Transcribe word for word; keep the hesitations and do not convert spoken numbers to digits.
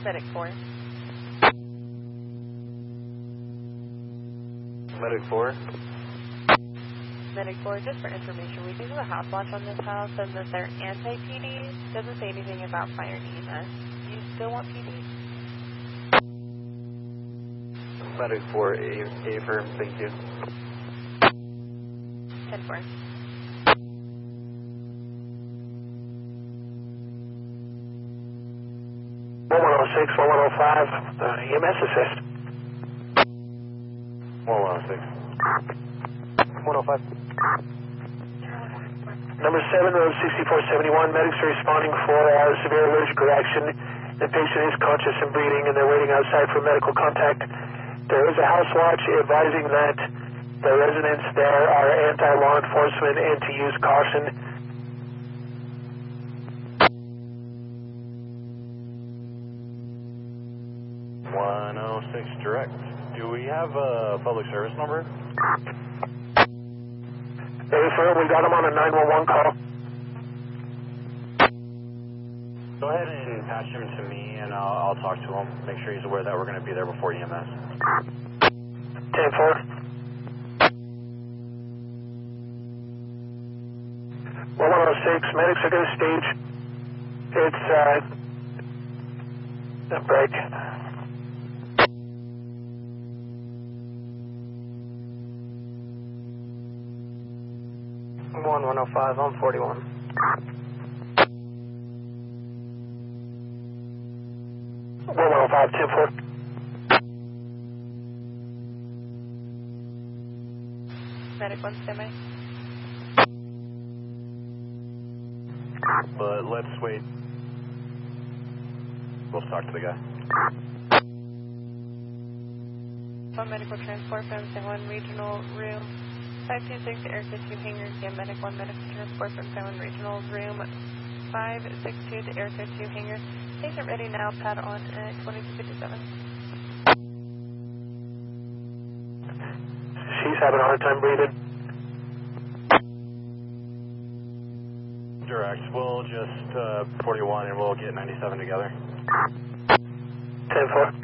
Medic four. Medic four. Medic four, just for information, we do have a house watch on this house, and that they're anti-P D. Doesn't say anything about fire and E M S. Do you still want P D? Medic four, A, A firm, thank you. ten four. one one oh six, one one oh five, uh, E M S assist. one one oh six. one oh five. Number seven, road sixty-four seventy-one, medics are responding for uh, severe allergic reaction. The patient is conscious and breathing, and they're waiting outside for medical contact. There is a house watch advising that the residents there are anti-law enforcement and to use caution. one oh six direct. Do we have a public service number? Hey, sir, we got him on a nine one one call. Go ahead and patch him to me, and I'll, I'll talk to him. Make sure he's aware that we're going to be there before E M S. ten four. one one oh six, medics are going to stage. It's, uh, a break. one one oh five on forty-one. one one oh five, ten four. Medic one, standby. But let's wait. We'll talk to the guy. One medical transport from San Juan Regional Room five two six to Erica two Hangar. Again, Medic one medical transport from San Juan Regional Room five six two to Erica two Hangar. Patient ready now, pad on at twenty-two fifty-seven. She's having a hard time breathing. Direct. We'll just uh, forty-one and we'll get ninety-seven together. ten four.